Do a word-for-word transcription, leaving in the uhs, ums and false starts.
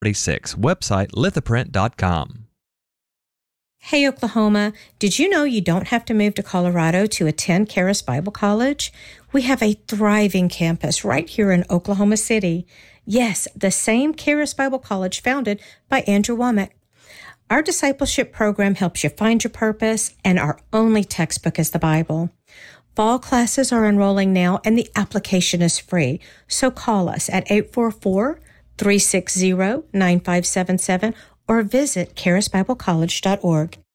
forty-six. Website lithoprint dot com. Hey, Oklahoma, did you know you don't have to move to Colorado to attend Charis Bible College? We have a thriving campus right here in Oklahoma City. Yes, the same Charis Bible College founded by Andrew Wommack. Our discipleship program helps you find your purpose, and our only textbook is the Bible. Fall classes are enrolling now, and the application is free. So call us at eight four four, three six zero, nine five seven seven or visit charis bible college dot org.